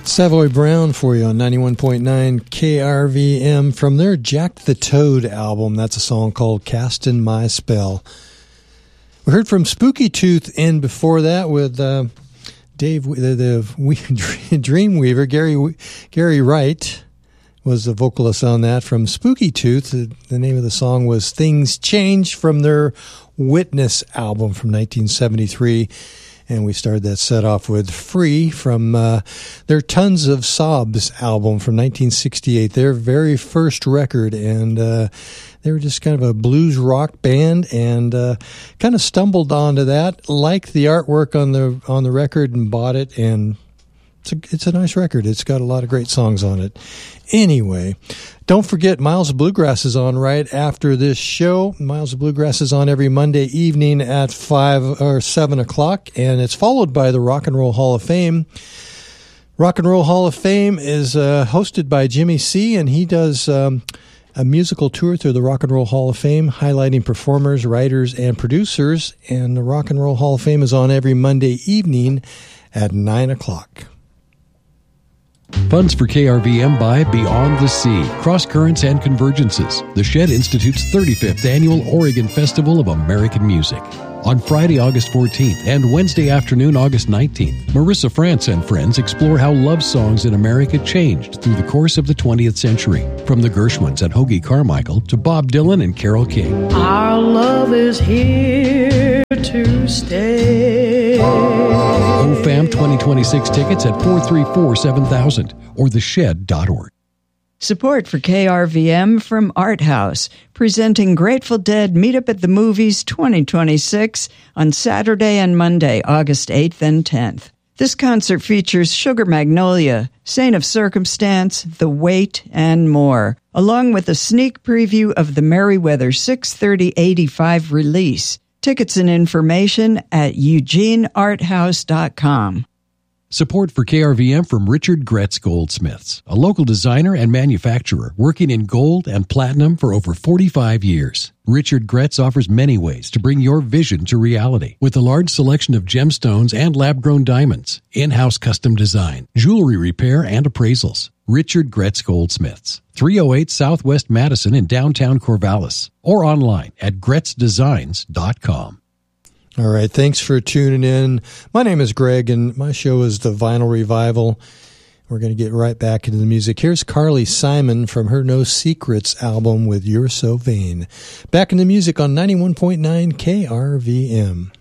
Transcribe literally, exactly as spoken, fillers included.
Savoy Brown for you on ninety-one point nine K R V M from their Jack the Toad album. That's a song called Castin' My Spell. We heard from Spooky Tooth in before that with uh, Dave, the, the Dreamweaver. Gary Gary Wright was the vocalist on that from Spooky Tooth. The, the name of the song was Things Change from their Witness album from nineteen seventy-three. And we started that set off with Free from uh, their Tons of Sobs album from nineteen sixty-eight, their very first record. And uh, they were just kind of a blues rock band and uh, kind of stumbled onto that, liked the artwork on the on the record and bought it. And it's a, it's a nice record. It's got a lot of great songs on it. Anyway, don't forget Miles of Bluegrass is on right after this show. Miles of Bluegrass is on every Monday evening at five or seven o'clock, and it's followed by the Rock and Roll Hall of Fame. Rock and Roll Hall of Fame is uh, hosted by Jimmy C, and he does um, a musical tour through the Rock and Roll Hall of Fame, highlighting performers, writers, and producers. And the Rock and Roll Hall of Fame is on every Monday evening at nine o'clock. Funds for K R V M by Beyond the Sea, Cross Currents and Convergences, the Shed Institute's thirty-fifth Annual Oregon Festival of American Music. On Friday, August fourteenth and Wednesday afternoon, August nineteenth, Marissa France and friends explore how love songs in America changed through the course of the twentieth century, from the Gershwins and Hoagie Carmichael to Bob Dylan and Carole King. Our love is here to stay. O F A M twenty twenty-six tickets at four three four, seven thousand or the shed dot org. Support for K R V M from Art House, presenting Grateful Dead Meet-Up at the Movies twenty twenty-six on Saturday and Monday, August eighth and tenth. This concert features Sugar Magnolia, Saint of Circumstance, The Wait, and more, along with a sneak preview of the Merriweather six thirty eighty-five release. Tickets and information at eugene art house dot com. Support for K R V M from Richard Gretz Goldsmiths, a local designer and manufacturer working in gold and platinum for over forty-five years. Richard Gretz offers many ways to bring your vision to reality with a large selection of gemstones and lab-grown diamonds, in-house custom design, jewelry repair, and appraisals. Richard Gretz Goldsmiths, three oh eight Southwest Madison in downtown Corvallis, or online at gretz designs dot com. All right, thanks for tuning in. My name is Greg, and my show is The Vinyl Revival. We're going to get right back into the music. Here's Carly Simon from her No Secrets album with You're So Vain. Back in the music on ninety-one point nine K R V M.